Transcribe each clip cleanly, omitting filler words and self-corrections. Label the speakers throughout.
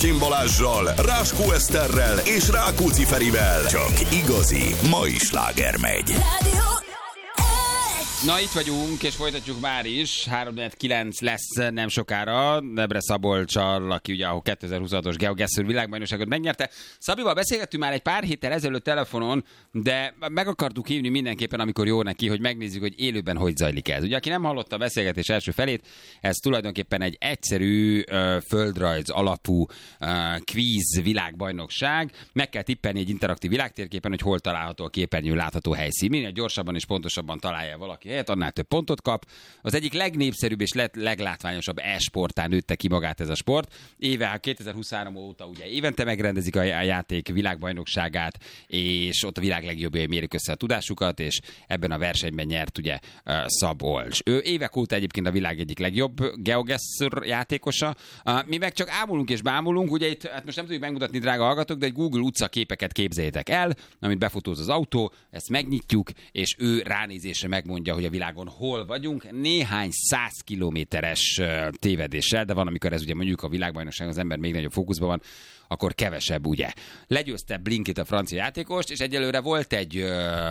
Speaker 1: Kim Balázssal, Ráskó Eszterrel és Rákóczi Ferivel. Csak igazi mai sláger megy.
Speaker 2: Na, itt vagyunk, és folytatjuk már is. 3-9 lesz nem sokára. Debre Szabolccsal, aki ugye a 2026-os GeoGuessr világbajnokságot megnyerte. Szabival beszélgettünk már egy pár héttel ezelőtt telefonon, de meg akartuk hívni mindenképpen, amikor jó neki, hogy megnézzük, hogy élőben hogy zajlik ez. Ugye, aki nem hallotta a beszélgetés első felét, ez tulajdonképpen egy egyszerű földrajz alapú kvíz világbajnokság. Meg kell tippelni egy interaktív világtérképen, hogy hol található a képernyőn látható helyszín. Minél gyorsabban és pontosabban találja valaki helyet, annál több pontot kap. Az egyik legnépszerűbb és leglátványosabb e-sportán nőtte ki magát ez a sport. 2023 óta ugye évente megrendezik a játék világbajnokságát, és ott a világ legjobbjai mérik össze a tudásukat, és ebben a versenyben nyert ugye Szabolcs. Ő évek óta egyébként a világ egyik legjobb GeoGuessr játékosa. Mi meg csak ámulunk és bámulunk, ugye itt, hát most nem tudjuk megmutatni, drága hallgatók, de egy Google utcaképeket képzeljétek el, amit befotóz az autó, ezt megnyitjuk, és ő ránézésre megmondja, hogy a világon hol vagyunk, néhány 100 kilométeres tévedéssel, de van, amikor ez ugye mondjuk a világbajnokság az ember még nagyobb fókuszban van, akkor kevesebb, ugye. Legyőzte Blinkit, a francia játékost, és egyelőre volt egy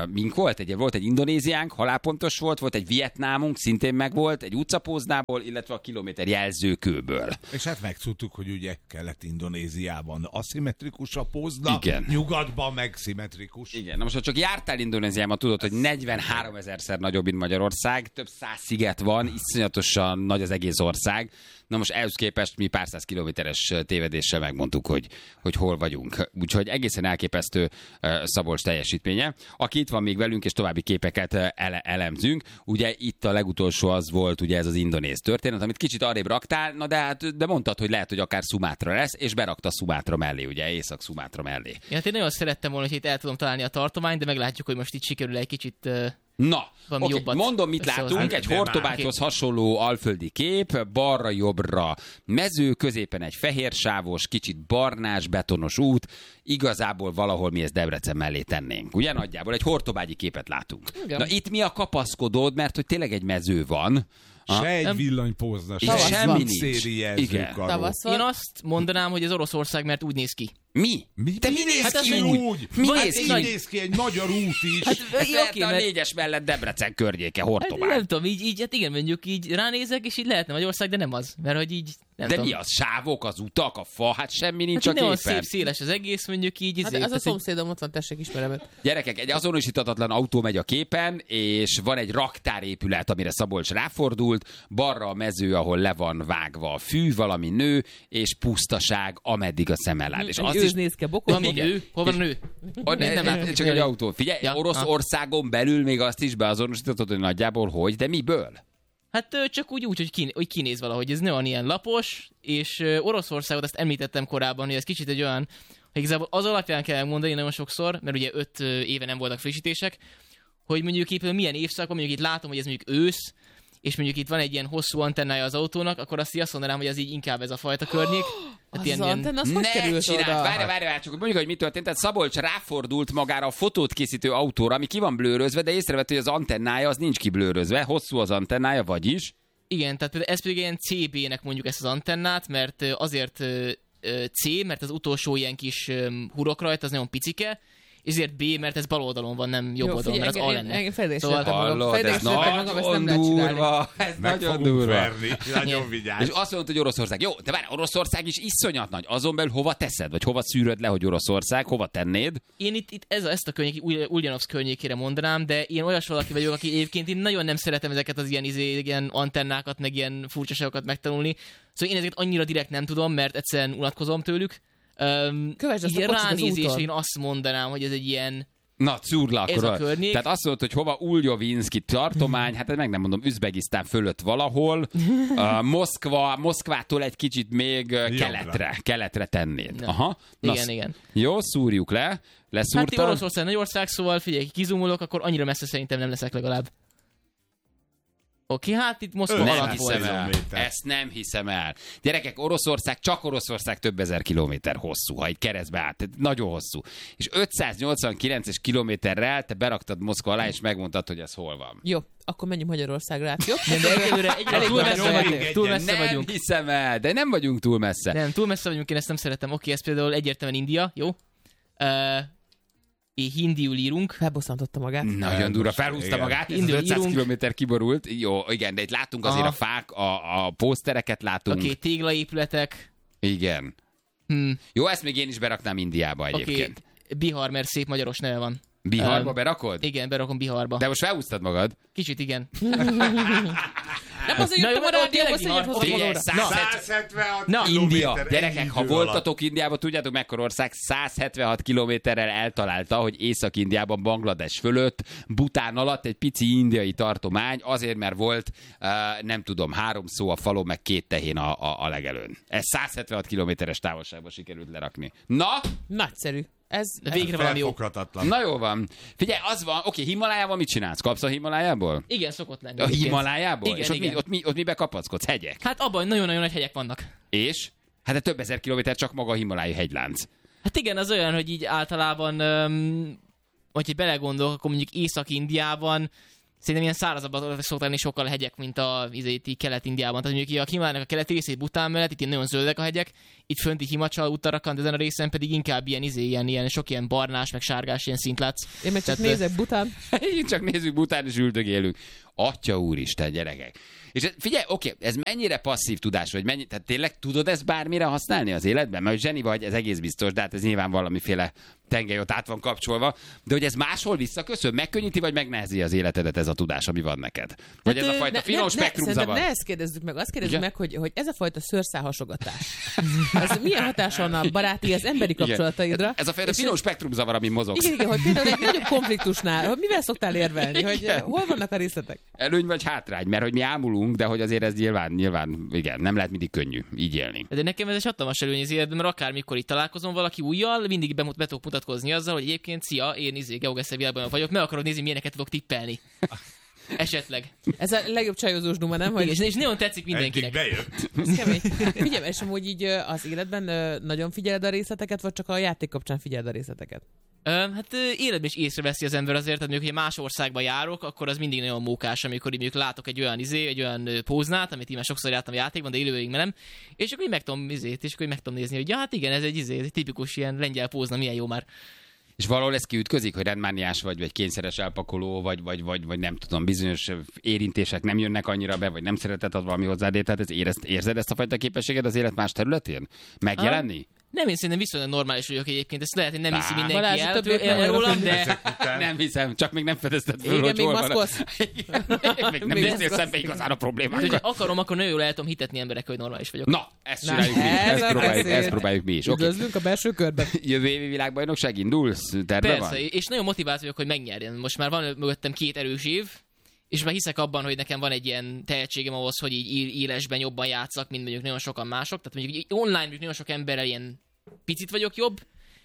Speaker 2: indonéziánk, halálpontos volt egy vietnámunk, szintén megvolt, egy utcapóznából, illetve a kilométer jelzőkőből.
Speaker 3: És hát megtudtuk, hogy ugye Kelet-Indonéziában aszimmetrikus a pózna,
Speaker 2: igen.
Speaker 3: Nyugatban meg szimmetrikus.
Speaker 2: Igen, na most, ha csak jártál Indonéziában, tudod, hogy 43 000-szer nagyobb, mint Magyarország, több 100 sziget van, iszonyatosan nagy az egész ország. Na most ehhez képest mi pár száz kilométeres tévedéssel megmondtuk, hogy hol vagyunk. Úgyhogy egészen elképesztő Szabolcs teljesítménye. Aki itt van még velünk, és további képeket elemzünk. Ugye itt a legutolsó az volt ugye ez az indonéz történet, amit kicsit arrébb raktál, na de mondtad, hogy lehet, hogy akár Szumátra lesz, és berakta Szumátra mellé, ugye Észak-Szumátra mellé.
Speaker 4: Ja, hát én nagyon szerettem volna, hogy itt el tudom találni a tartományt, de meglátjuk, hogy most itt sikerül egy kicsit...
Speaker 2: Na, okay, mondom, mit látunk, egy Hortobágyhoz hasonló alföldi kép, balra-jobbra mező, középen egy fehér sávos, kicsit barnás, betonos út, igazából valahol mi ezt Debrecen mellé tennénk. Ugye nagyjából egy hortobágyi képet látunk. Igen. Na itt mi a kapaszkodód, mert hogy tényleg egy mező van.
Speaker 3: Se egy villanypózna,
Speaker 2: semmi nincs.
Speaker 3: Igen.
Speaker 4: Én azt mondanám, hogy az Oroszország, mert úgy néz ki.
Speaker 2: Mi?
Speaker 3: Te mi néz ki úgy?
Speaker 2: Mi
Speaker 3: néz ki egy magyar út is?
Speaker 2: Hát lehetne a 4-es mellett Debrecen környéke, Hortobágy.
Speaker 4: Hát, nem tudom, így, hát igen, mondjuk így ránézek, és így lehetne Magyarország, de nem az. Mert hogy így, nem
Speaker 2: de
Speaker 4: tudom.
Speaker 2: mi az? Sávok, az utak, a fa, hát semmi nincs a képen.
Speaker 4: Nem szép, széles az egész, mondjuk így.
Speaker 5: Hát az a szomszédom ott van, tessék, ismerem őt.
Speaker 2: Gyerekek, egy azonosíthatatlan autó megy a képen, és van egy raktárépület, amire Szabolcs ráfordult, balra a mező, ahol le van vágva a fű, valami nő, és pusztaság, ameddig a szem elláll. És azt is
Speaker 5: néz ki a bokor.
Speaker 4: Nő? Hol van a nő?
Speaker 2: Csak egy autó. Figyelj, Oroszországon belül még azt is beazonosíthatod, hogy nagyjából hogy, de miből?
Speaker 4: Hát csak úgy hogy kinéz valahogy. Ez ne van ilyen lapos, és Oroszországot azt említettem korábban, hogy ez kicsit egy olyan, hogy igazából az alapján kell mondani nagyon sokszor, mert ugye 5 éve nem voltak frissítések, hogy mondjuk itt milyen évszakban, mondjuk itt látom, hogy ez mondjuk ősz, és mondjuk itt van egy ilyen hosszú antennája az autónak, akkor azt mondanám, hogy az így inkább ez a fajta környék.
Speaker 5: Hát az antenna, az hogy került oda?
Speaker 2: Várj, csak mondjuk, hogy mi történt. Tehát Szabolcs ráfordult magára a fotót készítő autóra, ami ki van blőrözve, de észrevett, hogy az antennája az nincs kiblőrözve, hosszú az antennája, vagyis?
Speaker 4: Igen, tehát ez pedig ilyen CB-nek mondjuk ezt az antennát, mert azért C, mert az utolsó ilyen kis hurok rajta, az nagyon picike, ezért B, mert ez bal oldalon van, nem jobb oldalon, mert az A lenne.
Speaker 2: Ez nagyon durva. Ez nagyon durva.
Speaker 3: Nagyon vigyázz.
Speaker 2: És azt mondod, hogy Oroszország. Jó, de várj, Oroszország is iszonyat nagy. Azon belül hova teszed? Vagy hova szűröd le, hogy Oroszország? Hova tennéd?
Speaker 4: Én itt ezt a Uljanovszk környékére mondanám, de én olyas valaki vagyok, aki egyébként én nagyon nem szeretem ezeket az ilyen antennákat, meg ilyen furcsaságokat megtanulni. Szóval én ezeket annyira direkt nem tudom, mert egyszerűen unatkozom tőlük. Így ránézés, én azt mondanám, hogy ez egy ilyen...
Speaker 2: Na, szúrla akkor.
Speaker 4: Ez a környék.
Speaker 2: Tehát azt mondod, hogy hova Uljovinszki tartomány, hát meg nem mondom, Üzbegisztán fölött valahol, Moszkvától egy kicsit még keletre tennéd. Aha.
Speaker 4: Igen.
Speaker 2: Jó, szúrjuk le. Leszúrtam.
Speaker 4: Hát Oroszország nagy ország, szóval figyelj, kizumulok, akkor annyira messze szerintem nem leszek legalább. Oké, hát itt Moszkva
Speaker 2: Nem
Speaker 4: alatt
Speaker 2: hiszem
Speaker 4: volt.
Speaker 2: el. Ezt nem hiszem el. Gyerekek, csak Oroszország több ezer kilométer hosszú, ha egy keresztbe át. Tehát nagyon hosszú. És 589-es kilométerrel te beraktad Moszkva alá, és megmondtad, hogy ez hol van.
Speaker 5: Jó, akkor menjünk Magyarországra át, jó?
Speaker 4: De egyelőre túl messze
Speaker 2: Nem
Speaker 4: vagyunk.
Speaker 2: hiszem el, de nem vagyunk túl messze.
Speaker 4: Nem, túl messze vagyunk, én ezt nem szeretem. Oké, ez például egyértelműen India, jó? Hindiul írunk.
Speaker 5: Felbosszantotta magát.
Speaker 2: Nagyon durva, felhúzta
Speaker 3: igen.
Speaker 2: magát, ez
Speaker 4: Indul,
Speaker 2: 500
Speaker 4: írunk.
Speaker 2: kilométer kiborult. Jó, igen, de itt látunk azért
Speaker 4: Aha.
Speaker 2: a fák, a pósztereket látunk.
Speaker 4: Oké, téglaépületek.
Speaker 2: Igen. Jó, ezt még én is beraknám Indiába
Speaker 4: Oké,
Speaker 2: egyébként.
Speaker 4: Bihar, mert szép magyaros neve van.
Speaker 2: Biharba berakod?
Speaker 4: Igen, berakom Biharba.
Speaker 2: De most felhúztad magad.
Speaker 4: Kicsit igen.
Speaker 5: Nem azért
Speaker 4: Na jó,
Speaker 5: jöttem a
Speaker 4: de
Speaker 5: rádióba,
Speaker 4: tényleg
Speaker 5: hogy
Speaker 2: Figyelj,
Speaker 5: magóra.
Speaker 3: 176
Speaker 4: Na,
Speaker 2: India. Gyerekek, ha voltatok Indiában, tudjátok mekkora ország 176 kilométerrel eltalálta, hogy Észak-Indiában, Banglades fölött, Bután alatt egy pici indiai tartomány, azért, mert volt, nem tudom, 3 szó a falon, meg 2 tehén a legelőn. Ez 176 kilométeres távolságba sikerült lerakni. Na,
Speaker 5: Nagyszerű. Ez
Speaker 4: Végre valami jó.
Speaker 3: Felfoghatatlan.
Speaker 2: na jó van. Figyelj, az van, oké, Himalájában mit csinálsz? Kapsz a Himalájából?
Speaker 4: Igen, szokott lenni.
Speaker 2: A
Speaker 4: egyébként.
Speaker 2: Himalájából?
Speaker 4: Igen,
Speaker 2: És ott,
Speaker 4: igen.
Speaker 2: ott mibe kapaszkodsz? Hegyek?
Speaker 4: Hát abban nagyon-nagyon nagy hegyek vannak.
Speaker 2: És? Hát de több ezer kilométer csak maga a Himalája hegylánc.
Speaker 4: Hát igen, az olyan, hogy így általában, hogyha belegondolok, akkor mondjuk Észak-Indiában szerintem ilyen szárazabban szoktak lenni sokkal a hegyek, mint a Kelet-Indiában. Tehát mondjuk a Himalájának a keleti részét Bután mellett, itt ilyen nagyon zöldek a hegyek, itt fönt Himachal, Uttarakhand, ezen a részen pedig inkább ilyen sok ilyen barnás, meg sárgás ilyen szint látsz.
Speaker 5: Én meg csak
Speaker 4: Tehát,
Speaker 5: nézek Bután.
Speaker 2: Így csak nézzük Bután és üldögélünk. Atya úristen, gyerekek. És figyelj, oké, ez mennyire passzív tudás, vagy mennyi, tehát tényleg tudod ezt bármire használni az életben? Mert zseni vagy, ez egész biztos, de hát ez nyilván valamiféle tengely ott át van kapcsolva. De hogy ez máshol visszaköszön, megkönnyíti, vagy megnehezi az életedet ez a tudás, ami van neked? Vagy ez a fajta finom spektrumzavar?
Speaker 5: Ne ezt kérdezzük meg, azt kérdezzük
Speaker 2: Igen?
Speaker 5: meg, hogy ez a fajta szőrszálhasogatás. Ez milyen hatása van a baráti, az emberi kapcsolataidra?
Speaker 2: Ez a fajta
Speaker 5: És
Speaker 2: finom spektrumzavar, ami mozogsz.
Speaker 5: Igen, hogy például egy nagyobb konfliktusnál, hogy mivel szoktál érvelni, hogy hol vannak a részletek?
Speaker 2: Előny vagy hátrány, mert hogy mi ámulunk, de hogy azért ez nyilván, igen, nem lehet mindig könnyű így élni.
Speaker 4: De nekem ez egy hatalmas előny az életben, mert akármikor itt találkozom valaki újjal, mindig be tudok mutatkozni azzal, hogy egyébként szia, én GeoGuessr világban vagyok, meg akarod nézni, milyeneket tudok tippelni. Esetleg.
Speaker 5: Ez a legjobb csajozós duma, nem? Hogy
Speaker 4: Igen, és nagyon tetszik mindenkinek.
Speaker 3: bejött.
Speaker 5: ez kemény. Figyelj, és amúgy így az életben nagyon figyeled a részleteket, vagy csak a játék kapcsán figyeled a részleteket?
Speaker 4: Hát életben is észreveszi az ember azért, tehát mondjuk, hogy más országba járok, akkor az mindig nagyon mókás, amikor mondjuk látok egy olyan póznát, amit én már sokszor jártam a játékban, de élőben nem, és akkor így meg tudom nézni, hogy ja, hát igen, ez egy tipikus ilyen lengyel pózna, milyen jó már.
Speaker 2: És valahol ez kiütközik, hogy rendmániás vagy kényszeres elpakoló, vagy nem tudom, bizonyos érintések nem jönnek annyira be, vagy nem szereted ad valami hozzád, tehát érzed ezt a fajta képességet az élet más területén? Megjelenni?
Speaker 4: Nem, én szerintem viszonylag normális vagyok egyébként, ezt lehet, hogy nem hiszi mindenki
Speaker 5: Balázs,
Speaker 4: el
Speaker 5: többé nem
Speaker 4: rólam, de...
Speaker 2: Nem hiszem, csak még nem fedezted föl,
Speaker 5: Igen,
Speaker 2: hogy
Speaker 5: még
Speaker 2: hol van.
Speaker 5: maszkolsz.
Speaker 2: Még nem
Speaker 5: Még
Speaker 2: néztél
Speaker 5: maszkolsz.
Speaker 2: szembe igazán a
Speaker 4: Hát, hogyha
Speaker 2: problémákat.
Speaker 4: akarom, akkor nagyon jól el tudom hitetni emberek, hogy normális vagyok.
Speaker 2: Na, ezt csináljuk mi,
Speaker 5: ez a beszéd.
Speaker 2: ezt próbáljuk mi is. Oké.
Speaker 5: Üdvözlünk a belső körben.
Speaker 2: Jövő évi világbajnokság indulsz? Terve van?
Speaker 4: Persze, és nagyon motivált vagyok, hogy megnyerjen. Most már van mögöttem 2 erős év, és már hiszek abban, hogy nekem van egy ilyen tehetségem ahhoz, hogy így élesben jobban játszak, mint mondjuk nagyon sokan mások. Tehát mondjuk online mondjuk nagyon sok emberrel ilyen picit vagyok jobb,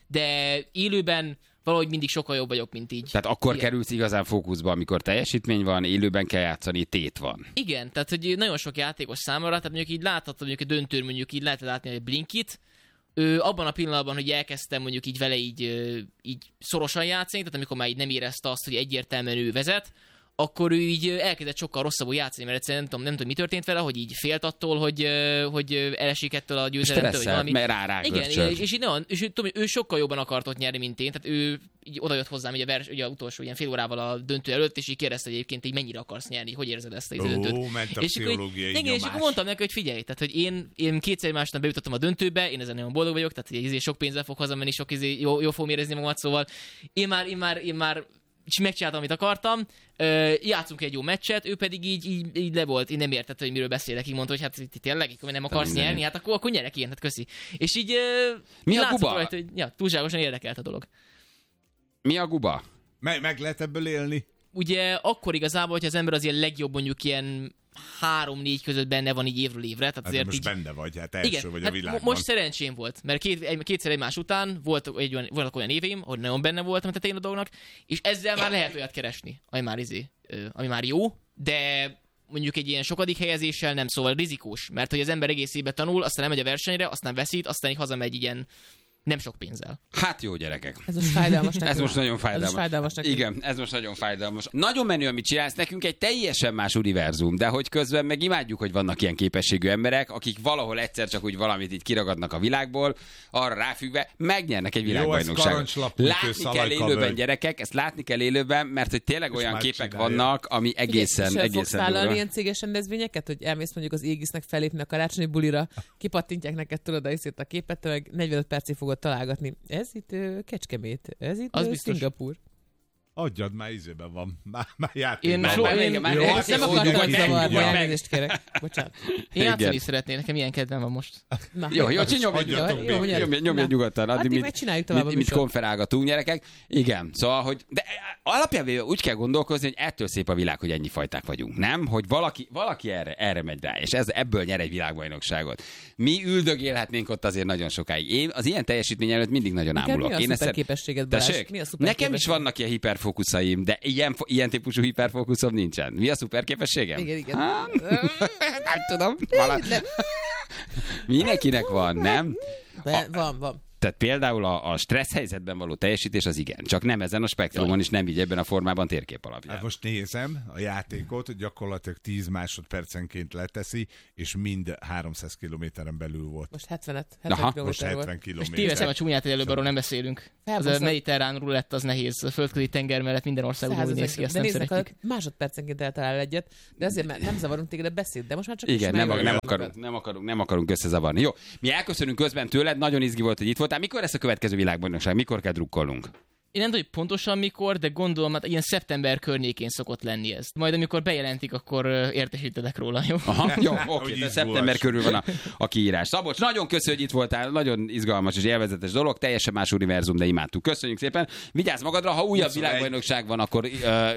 Speaker 4: de élőben valahogy mindig sokkal jobb vagyok, mint így.
Speaker 2: Tehát akkor
Speaker 4: Igen.
Speaker 2: kerülsz igazán fókuszba, amikor teljesítmény van, élőben kell játszani, tét van.
Speaker 4: Igen, tehát hogy nagyon sok játékos számára, tehát mondjuk így láthatod, mondjuk a döntőn mondjuk így lehet látni egy Blinkit, abban a pillanatban, hogy elkezdtem mondjuk így vele így szorosan játszani, tehát amikor már így nem érezte azt, hogy egyértelműen ő vezet, akkor ő így elkezdett sokkal rosszabbul játszani, mert egyszerűen nem tudom, mi történt vele, hogy így félt attól, hogy elesik ettől a győzelemtől, vagy valami.
Speaker 2: mert rá
Speaker 4: Igen, és tudom, ő sokkal jobban akart ott nyerni, mint én, tehát ő így odajött hozzám ugye utolsó ilyen fél órával a döntő előtt, és így kérdezte, hogy egyébként így mennyire akarsz nyerni, hogy érzed ezt a döntőt.
Speaker 3: Ment a
Speaker 4: És akkor,
Speaker 3: pszichológiai
Speaker 4: igen, és akkor mondtam neki, hogy figyelj, tehát hogy én 2 másnap bejutottam a döntőbe, én ezen nagyon boldog vagyok, tehát hogy sok pénzzel fog hazamenni, sok jó fogom érezni magamat, szóval én már és megcsináltam, amit akartam, játszunk egy jó meccset, ő pedig így le volt, én nem értett, hogy miről beszélek, így mondta, hogy hát tényleg, akkor nem akarsz nyerni, hát akkor nyerek ilyen, hát köszi. És így
Speaker 2: Mi a
Speaker 4: látszott
Speaker 2: guba?
Speaker 4: rajta, hogy túlságosan érdekelt a dolog.
Speaker 2: Mi a guba?
Speaker 3: Meg lehet ebből élni?
Speaker 4: Ugye akkor igazából, hogyha az ember az ilyen legjobb, mondjuk ilyen 3-4 között benne van így évről évre, tehát
Speaker 3: Hát
Speaker 4: azért
Speaker 3: most
Speaker 4: így...
Speaker 3: benne vagy, hát első
Speaker 4: Igen,
Speaker 3: vagy a
Speaker 4: hát
Speaker 3: világban.
Speaker 4: most szerencsém volt, mert kétszer egymás után voltak olyan éveim, hogy nagyon benne voltam a tetején a dolognak, és ezzel már lehet olyat keresni, ami már jó, de mondjuk egy ilyen sokadik helyezéssel nem, szóval rizikós, mert hogy az ember egész évben tanul, aztán elmegy a versenyre, aztán veszít, aztán így hazamegy ilyen nem sok pénzzel.
Speaker 2: Hát jó, gyerekek.
Speaker 5: Ez most fájdalmas nekünk.
Speaker 2: Ez most nagyon
Speaker 5: Ez
Speaker 2: fájdalmas.
Speaker 5: most fájdalmas nekünk.
Speaker 2: Igen, ez most nagyon fájdalmas. Nagyon menő, amit csinálsz, nekünk egy teljesen más univerzum, de hogy közben meg imádjuk, hogy vannak ilyen képességű emberek, akik valahol egyszer csak úgy valamit így kiragadnak a világból, arra ráfüggve, megnyernek egy világbajnokságot. Látni kell élőben, gyerekek, ezt látni kell élőben, mert hogy tényleg
Speaker 3: és
Speaker 2: olyan képek
Speaker 3: csinálja.
Speaker 2: vannak, ami egészen
Speaker 5: fogsz vállalni
Speaker 2: durva.
Speaker 5: ilyen céges rendezvényeket, hogy elmész mondjuk az Égisznek felépni a karácsonyi bulira, kipattintják neked, tudod, a képet, te meg 45 percig fogod találgatni. Ez itt Kecskemét, ez itt
Speaker 4: Az biztos.
Speaker 5: Szingapúr.
Speaker 3: Adjad, már ízében van. Már
Speaker 4: Én
Speaker 3: játékban
Speaker 4: nem
Speaker 3: van.
Speaker 5: Nem akartam zavarni, elnézést kérek. Bocsánat.
Speaker 4: Én játszani
Speaker 2: Igen.
Speaker 4: szeretnék, nekem ilyen kedvem van most.
Speaker 5: Na,
Speaker 2: Jó,
Speaker 3: Hagyjatok békén.
Speaker 2: nyomja nyugodtan.
Speaker 5: Addig megcsináljuk tovább a
Speaker 2: mit
Speaker 5: műsort.
Speaker 2: konferálgatunk, gyerekek. Igen, szóval, hogy de alapján véve úgy kell gondolkozni, hogy ettől szép a világ, hogy ennyi fajták vagyunk, nem? Hogy valaki erre megy rá, és ebből nyer egy világbajnokságot. Mi üldögélhetnénk ott azért nagyon sokáig. Én az ilyen teljesítmény előtt mindig nagyon
Speaker 5: Neked
Speaker 2: ámulok.
Speaker 5: mi a
Speaker 2: Én ezt
Speaker 5: szuperképességed, Balázs?
Speaker 2: Tessék?
Speaker 5: Mi a szuper
Speaker 2: Nekem is
Speaker 5: képességed?
Speaker 2: vannak ilyen hiperfókuszaim, de ilyen típusú hiperfókuszom nincsen. Mi a szuperképességem?
Speaker 5: Igen.
Speaker 2: Nem tudom. Mindenkinek van, nem?
Speaker 5: De van.
Speaker 2: Tehát például a stressz helyzetben való teljesítés az igen, csak nem ezen a spektrumon, és nem így ebben a formában térkép alapján.
Speaker 3: Hát most nézem a játékot, gyakorlatilag 10 másodpercenként leteszi, és mind 300 kilométeren belül volt.
Speaker 5: Most 70
Speaker 2: Aha,
Speaker 5: kilométer
Speaker 3: Most
Speaker 5: volt.
Speaker 3: 70
Speaker 4: Most téveszem a
Speaker 3: kilométer.
Speaker 4: csúnyát, hogy előbb arról nem beszélünk. Az a
Speaker 5: Felbaszod.
Speaker 4: mediterrán rulett az nehéz. A földközi tenger mellett minden ország úgy néz ki, ezt
Speaker 5: De
Speaker 4: nem
Speaker 5: nézzek,
Speaker 4: szeretjük.
Speaker 5: másodpercenként eltalál egyet, de azért, mert nem zavarunk téged, beszéd, de most már csak
Speaker 2: Igen,
Speaker 5: ismerjük
Speaker 2: nem akarunk összezavarni. Jó, mi elköszönünk közben tőled, nagyon izgi volt, hogy itt voltál. Mikor lesz a következő világbajnokság? Mikor kell drukkolnunk?
Speaker 4: Én nem tudom, hogy pontosan mikor, de gondolom, hát ilyen szeptember környékén szokott lenni ez. Majd amikor bejelentik, akkor értesítetek róla, jó?
Speaker 2: Aha, jó,
Speaker 3: Hogy
Speaker 2: oké, de
Speaker 3: izgulás.
Speaker 2: szeptember körül van a kiírás. Szabolcs, nagyon köszönjük, hogy itt voltál, nagyon izgalmas és élvezetes dolog, teljesen más univerzum, de imádtuk. Köszönjük szépen. Vigyázz magadra, ha újabb
Speaker 3: 21.
Speaker 2: világbajnokság van, akkor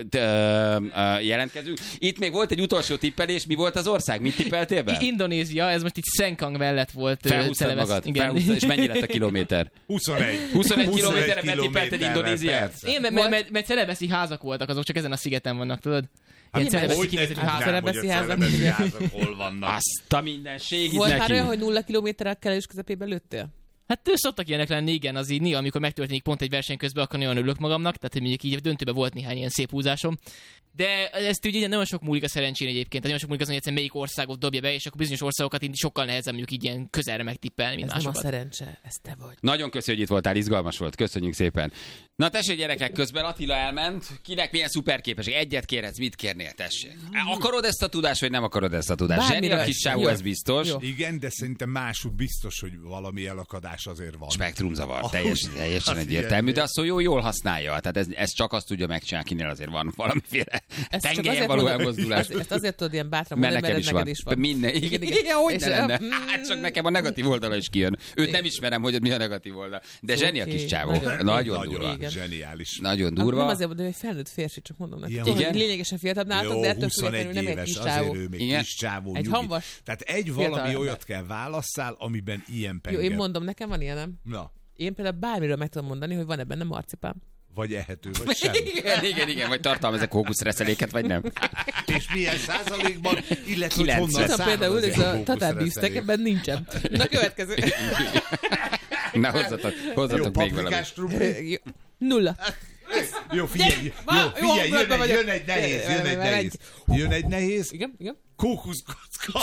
Speaker 2: jelentkezünk. Itt még volt egy utolsó tippelés, mi volt az ország? Mit tippeltél be?
Speaker 4: Indonézia, ez most itt Sengkang mellett volt.
Speaker 2: Felhúztad
Speaker 4: televesz-
Speaker 2: magad,
Speaker 4: Igen.
Speaker 2: felhúztad, és mennyi lett a kilométer?
Speaker 3: 21.
Speaker 2: 21 kilométerre betippelted
Speaker 3: kilométerre,
Speaker 2: Indonéziát?
Speaker 3: persze.
Speaker 4: Én, mert celebeszi házak voltak, azok csak ezen a szigeten vannak, tudod?
Speaker 3: Hát
Speaker 4: Ilyen celebeszi
Speaker 3: hogy
Speaker 4: kinézetű
Speaker 3: ne
Speaker 4: házak.
Speaker 3: tudnám, hogy a
Speaker 5: Celebeszi házak.
Speaker 3: celebeszi házak hol vannak.
Speaker 2: Azt a mindenség
Speaker 5: Volt már
Speaker 2: neki.
Speaker 5: olyan, hogy 0 kilométerrel kellős közepébe lőttél?
Speaker 4: Hát szoktak ilyenek lenni, igen, az így néha, amikor megtörténik pont egy verseny közben, akkor nagyon örülök magamnak, tehát hogy mondjuk így döntőben volt néhány ilyen szép húzásom. De ezt ugye nagyon sok múlik a szerencsén egyébként, tehát nagyon sok múlik azon, hogy egyszerűen melyik országot dobja be, és akkor bizonyos országokat így sokkal nehezebb mondjuk így ilyen közelre megtippelni, mint
Speaker 5: Ez nem a
Speaker 4: másokat.
Speaker 5: szerencse, ez te vagy.
Speaker 2: Nagyon köszönjük, hogy itt voltál, izgalmas volt, köszönjük szépen. Na tessék gyerekek, közben Attila elment, kinek milyen szuperképesség, egyet kérhetsz, mit kérnél, tessék. Akarod ezt a tudást, vagy nem akarod ezt a tudást? Zseni
Speaker 5: Bármire.
Speaker 2: a kis csávó,
Speaker 5: Jó.
Speaker 2: ez biztos.
Speaker 5: Jó.
Speaker 3: Igen, de szerintem máshogy biztos, hogy valami elakadás azért van.
Speaker 2: Spektrumzavar, teljesen
Speaker 3: Hát
Speaker 2: egyértelmű,
Speaker 3: igen.
Speaker 2: de azt szóval jól használja. Tehát ez csak azt tudja megcsinálni, kinél azért van valamiféle
Speaker 5: Ezt csak
Speaker 2: tengelyen
Speaker 5: azért
Speaker 2: való
Speaker 5: mondom-
Speaker 2: elmozdulás.
Speaker 5: Ezt azért tudod ilyen bátran
Speaker 2: Mert
Speaker 5: mondani,
Speaker 2: nekem
Speaker 5: mert
Speaker 2: is
Speaker 5: ez
Speaker 2: van.
Speaker 5: neked is van.
Speaker 2: Minden.
Speaker 5: Igen,
Speaker 2: Igen,
Speaker 5: igen.
Speaker 2: hogy
Speaker 5: És,
Speaker 2: ne lenne.
Speaker 5: mm,
Speaker 2: Hát csak nekem a negatív oldala is kijön. Őt nem ismerem, hogy mi a negatív oldal. De zseni a kis csávó.
Speaker 5: Nagyon-
Speaker 2: Nagyon durva.
Speaker 5: Igen.
Speaker 3: Zseniális.
Speaker 2: Nagyon
Speaker 5: Nem
Speaker 2: durva.
Speaker 5: azért mondom, hogy felnőtt férfi, csak mondom neki.
Speaker 3: Igen.
Speaker 5: Tudom,
Speaker 2: Igen?
Speaker 5: hogy lényegesen fiatalabb nálatok,
Speaker 3: Jó,
Speaker 5: de ettől
Speaker 3: 21
Speaker 5: függetlenül nem egy
Speaker 3: éves,
Speaker 5: kis
Speaker 3: azért
Speaker 5: csávó.
Speaker 3: ő még
Speaker 2: Igen.
Speaker 3: kis csávó,
Speaker 5: Egy
Speaker 3: nyugi.
Speaker 5: hamvas,
Speaker 3: Tehát egy
Speaker 5: fiatal
Speaker 3: valami
Speaker 5: ember.
Speaker 3: olyat kell válasszál, amiben ilyen
Speaker 5: Jó,
Speaker 3: penged.
Speaker 5: én mondom, nekem van ilyenem.
Speaker 3: Na,
Speaker 5: Én például bármiről meg tudom mondani, hogy van-e benne marcipán.
Speaker 3: vagy ehető, vagy sem.
Speaker 2: Igen, vagy tartalmaz-e kókuszreszeléket, vagy nem.
Speaker 3: És milyen százalékban, illetve hogy
Speaker 2: 90.
Speaker 3: honnan
Speaker 5: Tudom,
Speaker 3: származik
Speaker 5: például ez a
Speaker 3: kókuszreszelék.
Speaker 5: tatárbűztek, ebben nincsen. Na, következő.
Speaker 2: Na,
Speaker 3: Jó,
Speaker 2: hozzatok még valamit.
Speaker 3: paprikás trupli.
Speaker 5: Jó. 0.
Speaker 3: Jó, figyelj,
Speaker 5: Jó hangulatban vagyok.
Speaker 3: jön egy nehéz, jön egy
Speaker 5: Várj,
Speaker 3: nehéz. Jön egy nehéz,
Speaker 5: Igen.
Speaker 3: kókuszkocka.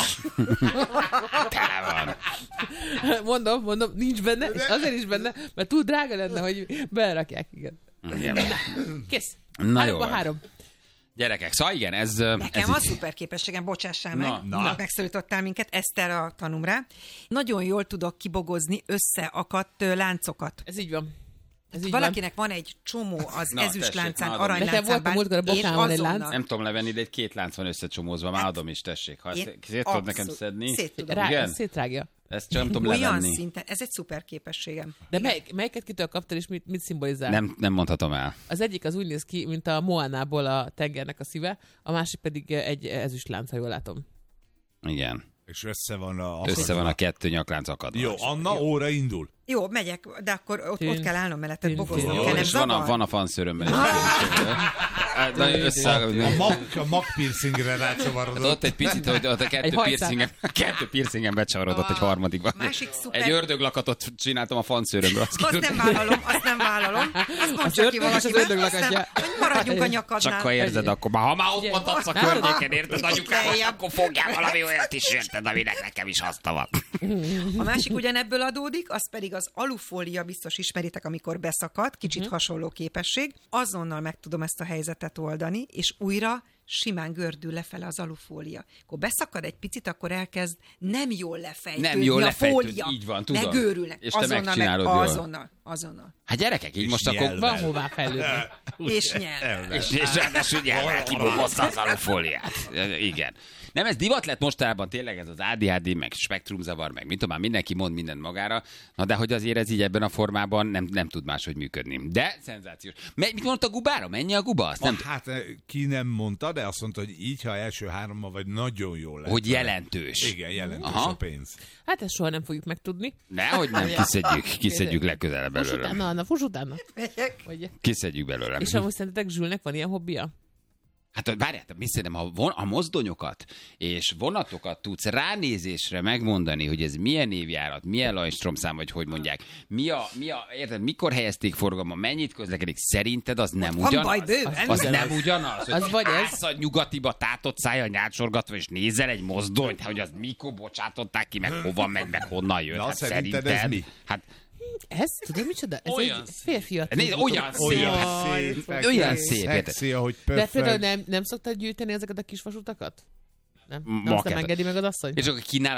Speaker 2: Tele van.
Speaker 5: Mondom, nincs benne, és azért is benne, mert túl drága lenne, hogy belerakják, igen.
Speaker 2: Igen.
Speaker 5: Kész.
Speaker 2: Na jó.
Speaker 5: 3.
Speaker 2: Gyerekek, szóval igen, ez
Speaker 6: Nekem a
Speaker 2: így-
Speaker 6: szuperképességem, bocsássál meg,
Speaker 3: Na.
Speaker 6: megszólítottál minket, Eszter a tanumra. Nagyon jól tudok kibogozni összeakadt láncokat.
Speaker 5: Ez így van. Ez így
Speaker 6: Valakinek van egy csomó az
Speaker 2: Na,
Speaker 6: ezüst
Speaker 2: tessék,
Speaker 6: láncán,
Speaker 2: na, adom.
Speaker 5: Nekem
Speaker 6: aranyláncán,
Speaker 5: volt a múltkor a bokámon egy lánc.
Speaker 2: Nem tudom levenni, de egy 2 lánc van összecsomózva, már adom is, tessék. Ha ezt
Speaker 6: Én
Speaker 2: szét tudod nekem
Speaker 6: abszolút
Speaker 2: szedni.
Speaker 6: szét tudom.
Speaker 5: van.
Speaker 2: Igen?
Speaker 5: Szétrágja.
Speaker 2: Ezt csak nem tudom
Speaker 6: Olyan
Speaker 2: levenni.
Speaker 6: szinten, ez egy szuperképességem.
Speaker 5: De melyiket kitől kaptál, és mit szimbolizál?
Speaker 2: Nem mondhatom el.
Speaker 5: Az egyik az úgy néz ki, mint a Moanából a tengernek a szíve, a másik pedig egy ezüstlánc, ha jól látom.
Speaker 2: Igen.
Speaker 3: És össze van a...
Speaker 2: Össze van a 2 nyaklánc akadva.
Speaker 3: Jó, Anna, óra indul.
Speaker 6: Jó, megyek, de akkor ott kell állnom melletted,
Speaker 5: Tűn-
Speaker 6: bogoznom
Speaker 5: tűn-
Speaker 6: kell, nem
Speaker 2: és van
Speaker 6: zavar?
Speaker 2: a fanszörömben is.
Speaker 3: A mag piercingre rácsavarodott.
Speaker 2: Ott egy picit, hogy ott a kettő piercingen becsavarodott egy harmadikba.
Speaker 6: Másik szuper.
Speaker 2: Egy ördöglakatot csináltam a fanszőrömről.
Speaker 6: Azt nem vállalom. Azt mondd csak ki valakivel. Aztán, hogy maradjunk a nyakadnál.
Speaker 2: Csak ha érzed, akkor ha már ott mondhatsz a környéken, érted anyukámat, akkor fogjál valami olyat is, érted, aminek nekem is haszna van.
Speaker 6: A másik ugyanebből adódik, az pedig az alufólia, biztos ismeritek, amikor beszakad, kicsit hasonló képesség. Azonnal meg tudom ezt a helyzetet oldani, és újra simán gördül lefele az alufólia. Akkor beszakad egy picit, akkor elkezd nem jól lefejtődni a fólia.
Speaker 2: Így van, tudom.
Speaker 6: Megőrülnek.
Speaker 2: És te megcsinálod jól.
Speaker 6: Azonnal.
Speaker 2: Hát gyerekek, így most akkor
Speaker 5: Van hová fejlődni.
Speaker 6: És nyelv.
Speaker 2: És ráadásul nyelvvel kibogozta az alufóliát. Igen. Nem, ez divat lett mostában tényleg ez az ADHD, meg spektrumzavar, meg mit tudom, már mindenki mond mindent magára, na de hogy azért ez így ebben a formában nem tud máshogy működni. De szenzációs. Mit mondta a Gubára? Mennyi a Guba? Azt nem
Speaker 3: Hát ki nem mondta, de azt mondta, hogy így, ha első hárommal vagy nagyon jól lesz.
Speaker 2: hogy jelentős.
Speaker 3: Igen, jelentős
Speaker 2: Aha.
Speaker 3: a pénz.
Speaker 5: Hát ezt soha nem fogjuk megtudni.
Speaker 2: Nehogy nem, kiszedjük legközelebb
Speaker 5: Fuss
Speaker 2: belőle.
Speaker 5: fuss utána. Vagy...
Speaker 2: Kiszedjük belőle.
Speaker 5: És amúgy szerintetek Zsülnek van ilyen hobbija?
Speaker 2: Hát várjál, mi szerintem, ha mozdonyokat és vonatokat tudsz ránézésre megmondani, hogy ez milyen évjárat, milyen Lajstromszám, vagy hogy mondják, érted, mikor helyezték forgalomba, mennyit közlekedik, szerinted az nem
Speaker 6: Van
Speaker 2: ugyanaz?
Speaker 6: baj bőven.
Speaker 2: Az nem ugyanaz?
Speaker 5: Az vagy ez.
Speaker 2: Állsz a nyugatiba tátott szájjal nyátsorgatva, és nézel egy mozdonyt, hogy az mikor bocsátották ki, meg hova megy, meg honnan jött.
Speaker 3: Na,
Speaker 2: Hát
Speaker 3: szerinted ez mi?
Speaker 2: Hát
Speaker 5: Ez, tudod micsoda? Ez
Speaker 4: Olyan
Speaker 5: egy férfi
Speaker 2: nézd, olyan szép. Olyan szép, érted?
Speaker 3: Szexi, ahogy
Speaker 5: De például
Speaker 3: pöffeg.
Speaker 5: nem szoktad gyűjteni ezeket a kis vasutakat? Nem?
Speaker 2: Ma
Speaker 5: Azt nem
Speaker 2: kell.
Speaker 5: engedi meg az asszony?
Speaker 2: És akkor kínál